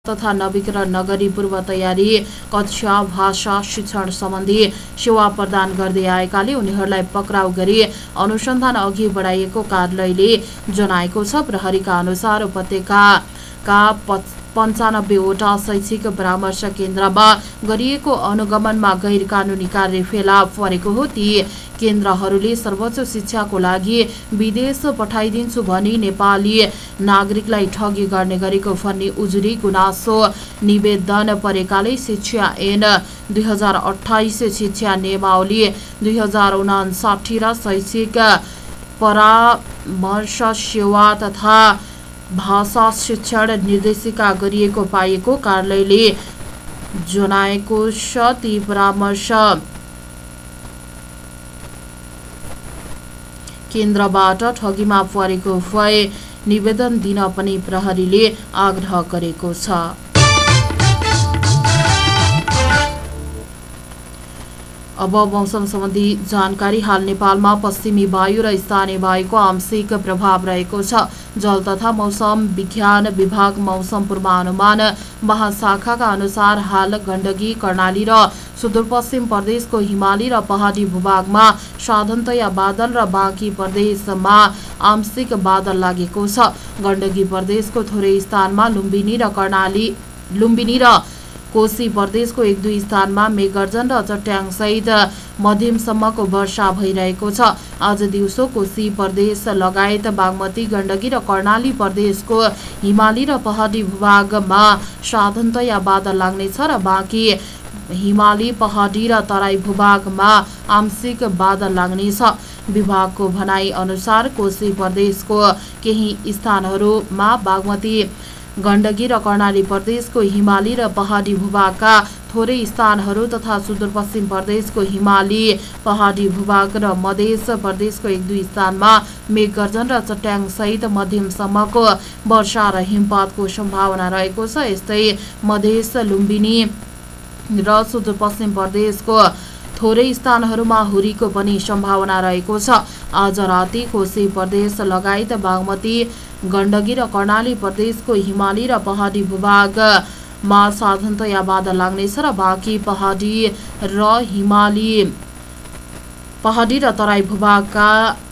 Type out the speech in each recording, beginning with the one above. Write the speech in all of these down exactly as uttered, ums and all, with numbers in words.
तथा नवीकरण नगरी पूर्व तयारी कक्षा भाषा शिक्षण सम्बन्धी सेवा प्रदान गर्दै आएकाले उनीहरूलाई पक्राउ गरी अनुसन्धान अघि बढाइएको कार्यालयले जनाएको छ। प्रहरीका अनुसार उपत्यकाका पन्चानब्बेवटा शैक्षिक परामर्श केन्द्रमा गरिएको अनुगमनमा गैर कानूनी कार्य फेला परेको हो। ती केन्द्रहरूले सर्वोच्च शिक्षाको लागि विदेश पठाइदिन्छु भनी नेपाली नागरिकलाई ठगी गर्ने गरेको भन्ने उजुरी गुनासो निवेदन परेकाले शिक्षा ऐन दुई हजार अठाइस शिक्षा नियमावली दुई हजार उनासाठी र शैक्षिक परामर्श सेवा तथा भाषा शिक्षण निर्देशिका गरिएको पाएको कार्यालयले जनाएको छ। ती परामर्श केन्द्रबाट ठगीमा परेको भए निवेदन दिन पनि प्रहरीले आग्रह गरेको छ। अब मौसम सम्बन्धी जानकारी। हाल नेपालमा पश्चिमी वायु र स्थानीय वायुको आंशिक प्रभाव रहेको छ। जल तथा मौसम विज्ञान विभाग मौसम पूर्वानुमान महाशाखाका अनुसार हाल गण्डकी कर्णाली र सुदूरपश्चिम प्रदेशको हिमाली र पहाडी भूभागमा साधारणतया बादल र बाँकी प्रदेशमा आंशिक बादल लागेको छ। गण्डकी प्रदेशको थोरै स्थानमा लुम्बिनी र कर्णाली लुम्बिनी र कोशी प्रदेशको एक दुई स्थानमा मेघगर्जन र चट्याङसहित मध्यमसम्मको वर्षा भइरहेको छ। आज दिउँसो कोशी प्रदेश लगायत बागमती गण्डकी र कर्णाली प्रदेशको हिमाली र पहाडी भूभागमा साधारणतया बादल लाग्नेछ र बाँकी हिमाली पहाडी र तराई भूभागमा आंशिक बादल लाग्नेछ। विभागको भनाई अनुसार कोशी प्रदेशको केही स्थानहरूमा बागमती गण्डकी र कर्णाली प्रदेशको हिमाली र पहाडी भूभागका थोरै स्थानहरू तथा सुदूरपश्चिम प्रदेशको हिमाली पहाडी भूभाग र मध्य प्रदेशको एक दुई स्थानमा मेघगर्जन र चट्याङसहित मध्यमसम्मको वर्षा र हिमपातको सम्भावना रहेको छ। यस्तै मध्य लुम्बिनी र सुदूरपश्चिम प्रदेशको थोरै स्थानहरूमा हुरीको पनि सम्भावना रहेको छ। आज राति कोशी प्रदेश लगायत बागमती गण्डकी र कर्णाली प्रदेशको हिमाली र पहाडी भूभागमा साधारणतया बादल लाग्नेछ र बाँकी पहाडी र हिमाली पहाडी र तराई भूभागका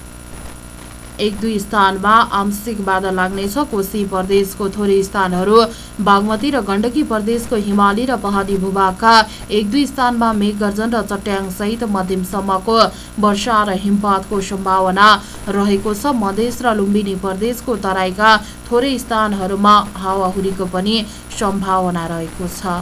एक दुई स्थानमा आंशिक बादल लाग्नेछ। कोशी प्रदेशको थोरै स्थानहरू बागमती र गण्डकी प्रदेशको हिमाली र पहाडी भूभागका एक दुई स्थानमा मेघगर्जन र चट्याङसहित मध्यमसम्मको वर्षा र हिमपातको सम्भावना रहेको छ। मधेस र लुम्बिनी प्रदेशको तराईका थोरै स्थानहरूमा हावाहुरीको पनि सम्भावना रहेको छ।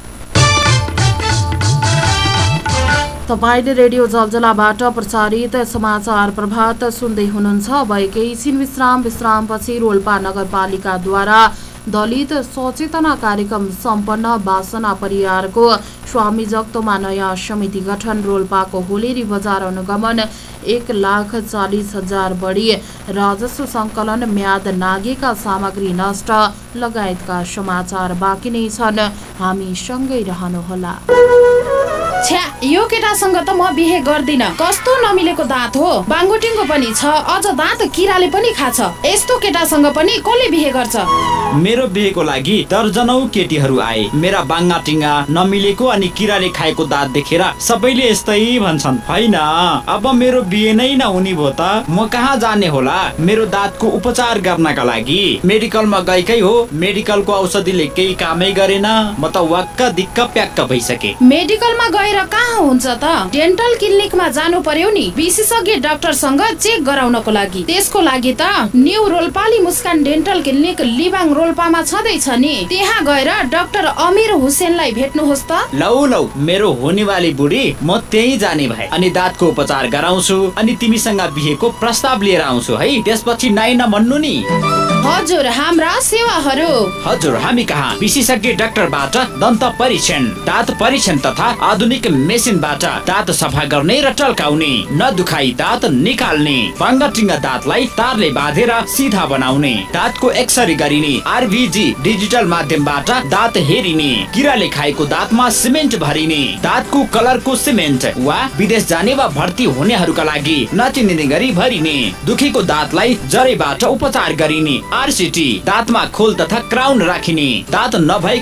तपाईले रेडियो जलजलाबाट प्रसारित समाचार प्रभात सुन्दै हुनुहुन्छ। अब एकैछिन विश्राम विश्रामपछि रोल्पा नगरपालिकाद्वारा दलित सचेतना कार्यक्रम सम्पन्न। वासना परिवारको स्वामी जगतोमा नयाँ समिति गठन। रोल्पाको होलेरी बजार अनुगमन एक लाख चालिस हजार बढी राजस्व संकलन। म्याद नागेका सामग्री नष्ट लगायतका समाचार बाँकी नै छन्। हामी सँगै रहनुहोला। छ्या, यो केटासँग त म बिहे गर्दिन। कस्तो नमिलेको दाँत हो। बाङ्गोटिङको पनि छ, अझ दाँत किराले पनि खाछ। यस्तो केटासँग पनि कसले बिहे गर्छ? मेरो बिहेको लागि दर्जनौ केटीहरू आए। मेरा बाङ्गाटिङा नमिलेको अनि किराले खाएको दाँत देखेर सबैले यस्तै भन्छन्। होइन, अब मेरो बिहे नै नहुने भो त म कहाँ जाने होला मेरो दाँतको उपचार गर्नका लागि? मेडिकलमा गएकै हो, मेडिकलको औषधिले केही कामै गरेन। म त वाक्क दिक्क प्याक्क भइसके। मेडिकलमा गएर कहाँ हुन्छ त? डेन्टल क्लिनिकमा जानु पर्यो नि, विशेषज्ञ डाक्टरसँग चेक गराउनको लागि। त्यसको लागि त न्यू रोल्पाली मुस्कान डेन्टल क्लिनिक लिबाङ रोल्पामा छँदैछ नि। त्यहाँ गएर डाक्टर अमीर हुसेनलाई भेट्नुहोस् त। लौ लौ, मेरो हुनेवाली बुढी, म त्यही जाने भए अनि दाँतको उपचार गराउँछु अनि तिमीसँग बिहेको प्रस्ताव लिएर आउँछु है। त्यसपछि नाइ नभन्नु नि। हजुर, हाम्रा सेवाहरू। हजुर, हामी कहाँ विशेषज्ञ डाक्टरबाट दन्त परीक्षण, दाँत परीक्षण तथा आधुनिक मेसिनबाट दाँत सफा गर्ने र टल्काउने, नदुखाई दाँत निकाल्ने, बाङ्गाटिङ्गा दाँतलाई तारले बाँधेर सिधा बनाउने, दाँतको एक्सरे गरिने, आरभिजी डिजिटल माध्यमबाट दाँत हेरिने, किराले खाएको दाँतमा सिमेन्ट भरिने, दाँतको कलरको सिमेन्ट वा विदेश जाने वा भर्ती हुनेहरूका लागि नचिनिने गरी भरिने, दुखेको दाँतलाई जरेबाट उपचार गरिने, आरसिटी, दाँतमा खोल तथा क्राउन राखिने, दाँत नभए